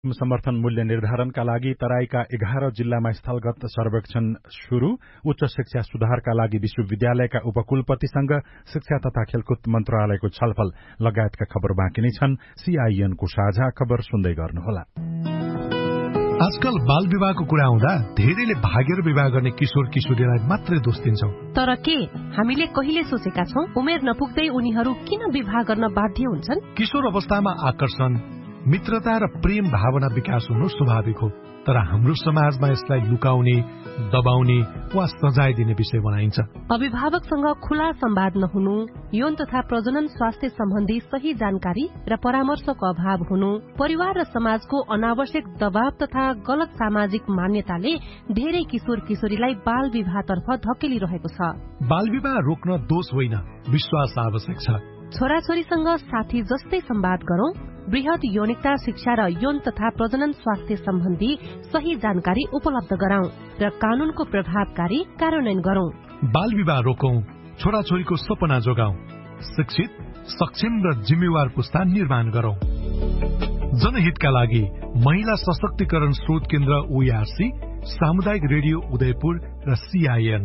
समर्थन मूल्य निर्धारणका लागि तराईका 11 जिल्लामा स्थलगत सर्वेक्षण शुरू। उच्च शिक्षा सुधारका लागि विश्वविद्यालयका उपकुलपतिसँग शिक्षा तथा खेलकुद मन्त्रालयको छलफल लगायतका खबर बाँकी नै छन्। सीआईएनको साझा खबर सुन्दै गर्नुहोला। आजकल बाल विवाहको कुरा आउँदा धेरैले भागेर विवाह गर्ने किशोर किशोरीलाई मात्रै दोष दिन्छौं। तर के हामीले कहिले सोचेका छौं उमेर नपुग्दै उनीहरू किन विवाह गर्न बाध्य हुन्छन्? किशोर अवस्थामा आकर्षण, मित्रता र प्रेम भावना विकास हुनु स्वाभाविक हो, तर हाम्रो समाजमा यसलाई लुकाउने, दबाउने वा सजाय दिने विषय बनाइन्छ। अभिभावकसँग खुला संवाद नहुनु, यौन तथा प्रजनन स्वास्थ्य सम्बन्धी सही जानकारी र परामर्शको अभाव हुनु, परिवार र समाजको अनावश्यक दबाव तथा गलत सामाजिक मान्यताले धेरै किशोर किशोरीलाई बाल विवाहतर्फ धकेलिरहेको छ। बाल विवाह रोक्न दोष होइन, विश्वास आवश्यक छ। छोराछोरीसँग साथी जस्तै संवाद गरौं, वृहत यौनिकता शिक्षा र यौन तथा प्रजनन स्वास्थ्य सम्बन्धी सही जानकारी उपलब्ध गराउँ र कानूनको प्रभावकारी कार्यान्वयन गरौं। बाल विवाह रोकौं, छोराछोरीको सपना जोगाउँ, शिक्षित, सक्षम र जिम्मेवार पुस्ता निर्माण गरौं। जनहितका लागि महिला सशक्तिकरण स्रोत केन्द्र ओआरसी, सामुदायिक रेडियो उदयपुर र सीआईएन।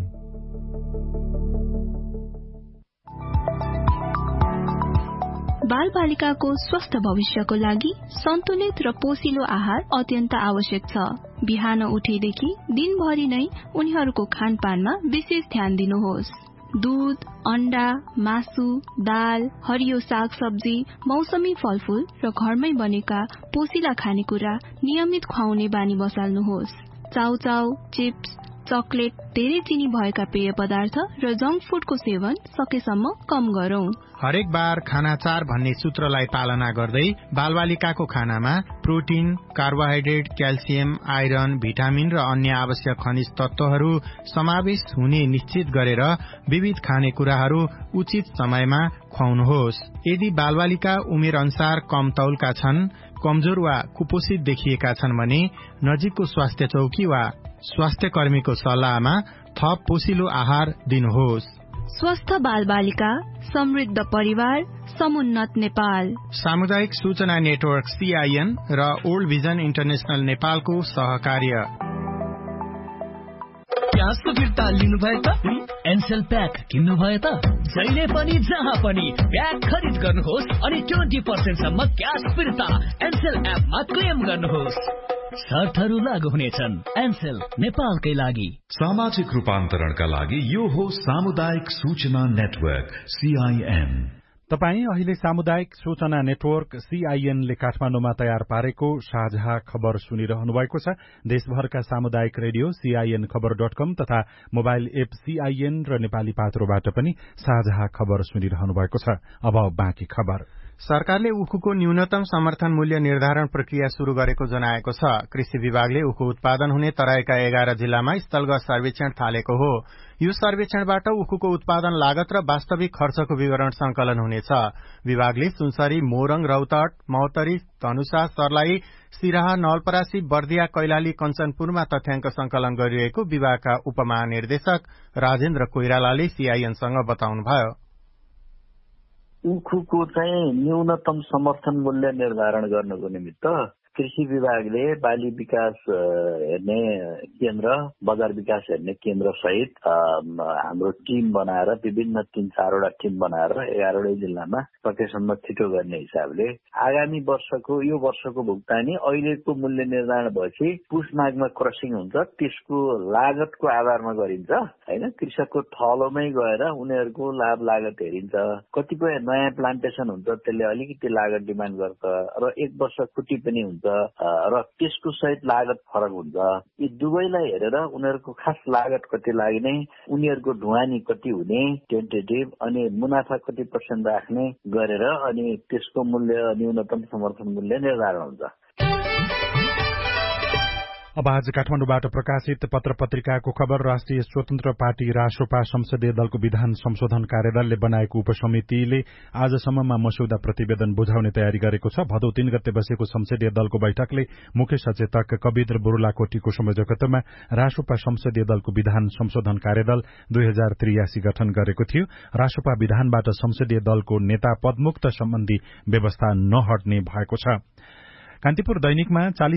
बाल बालिकाको स्वस्थ भविष्यको लागि सन्तुलित र पोषिलो आहार अत्यन्त आवश्यक छ। बिहान उठेदेखि दिनभरि नै उनीहरूको खानपानमा विशेष ध्यान दिनुहोस्। दूध, अण्डा, मासु, दाल, हरियो साग सब्जी, मौसमी फलफूल र घरमै बनेका पोषिला खानेकुरा नियमित खुवाउने बानी बसाल्नुहोस्। चाउचाउ, चिप्स, चकलेट, धेरै चिनी भएका पेय पदार्थ र जंक फूडको सेवन सकेसम्म कम गरौं। हरेक बार खाना 4 भन्ने सूत्रलाई पालना गर्दै बालबालिकाको खानामा protein, carbohydrate, calcium, iron, vitamin र अन्य आवश्यक खनिज तत्वहरू समावेश हुने निश्चित गरेर विविध खानेकुराहरू उचित समयमा खुवाउनुहोस्। यदि बालबालिका उमेर अनुसार कम तौलका छन्, कमजोर वा कुपोषित देखिएका छन् भने नजिकको स्वास्थ्य चौकी वा स्वास्थ्य कर्मीको सल्लाहमा थप पोषिलो आहार दिनुहोस्। स्वस्थ बालबालिका, समृद्ध परिवार, समुन्नत नेपाल। सामुदायिक सूचना नेटवर्क सीआईएन र ओल्ड भिजन इन्टरनेशनल नेपालको सहकार्य। प्याजको फिर्ता लिनु भयो त? एनसेल प्याक किन्नु भयो त? जहिले पनि जहाँ पनि प्याक खरिद गर्नुहोस् अनि 20% सम्म क्याश फिर्ता एनसेल एपमा क्लेम गर्नुहोस्। शर्तहरू लागू हुनेछन्। एनसेल नेपालकै लागि। सामाजिक रूपान्तरणका लागि यो हो सामुदायिक सूचना नेटवर्क सीआईएन। तपाई अहिले सामुदायिक सूचना नेटवर्क सीआईएन ले काठमाडौँमा तयार पारेको साझा खबर सुनिरहनु भएको छ। देशभरका सामुदायिक रेडियो सीआईएन खबर.com तथा मोबाइल एप सीआईएन र नेपाली पात्रोबाट पनि साझा खबर सुनिरहनु भएको छ। अब बाँकी खबर। सरकारले उखुको न्यूनतम समर्थन मूल्य निर्धारण प्रक्रिया शुरू गरेको जनाएको छ। कृषि विभागले उखु उत्पादन हुने तराईका 11 जिल्लामा स्थलगत सर्वेक्षण थालेको हो। यो सर्वेक्षणबाट उखुको उत्पादन लागत र वास्तविक खर्चको विवरण संकलन हुनेछ। विभागले सुनसरी, मोरङ, रौतहट, महोत्तरी, धनुषा, सर्लाही, सिराहा, नवलपरासी, बर्दिया, कैलाली, कञ्चनपुरमा तथ्याङ्क संकलन गरिरहेको विभागका उपमहानिर्देशक राजेन्द्र कोइरालाले सीआईएनसँग बताउनुभयो। उखुको चाहिँ न्यूनतम समर्थन मूल्य निर्धारण गर्नको निमित्त कृषि विभागले बाली विकास हेर्ने केन्द्र, बजार विकास हेर्ने केन्द्र सहित हाम्रो टिम बनाएर विभिन्न 3-4वटा टिम बनाएर 11वटै जिल्लामा सकेसम्म छिटो गर्ने हिसाबले आगामी वर्षको यो वर्षको भुक्तानी अहिलेको मूल्य निर्धारण भएपछि पुष माघमा क्रसिङ हुन्छ, त्यसको लागतको आधारमा गरिन्छ हैन। कृषकको थलोमै गएर उनीहरूको लाभ लागत हेरिन्छ। कतिपय नयाँ प्लान्टेसन हुन्छ, त्यसले अलिकति लागत डिमान्ड गर्छ र 1 वर्ष खुट्टी पनि हुन्छ र त्यसको सहित लागत फरक हुन्छ। यी दुवैलाई हेरेर उनीहरूको खास लागत कति लाग्ने, उनीहरूको ढुवानी कति हुने, टेन्टेटिभ अनि मुनाफा कति % राख्ने गरेर अनि त्यसको मूल्य न्यूनतम समर्थन मूल्य निर्धारण हुन्छ। अब आज काठमाडौँबाट प्रकाशित पत्र पत्रिकाको खबर। राष्ट्रिय स्वतन्त्र पार्टी रासोपा संसदीय दलको विधान संशोधन कार्यदलले बनाएको उपसमितिले आजसम्ममा मस्यौदा प्रतिवेदन बुझाउने तयारी गरेको छ। भदौ 3 गते बसेको संसदीय दलको बैठकले मुख्य सचेतक कवीर बुर्लाकोटीको संयोजकत्वमा रासोपा संसदीय दलको विधान संशोधन कार्यदल 2083 गठन गरेको थियो। रासोपा विधानबाट संसदीय दलको नेता पदमुक्त सम्बन्धी व्यवस्था नहट्ने भएको छ। कान्तिपुर दैनिकमा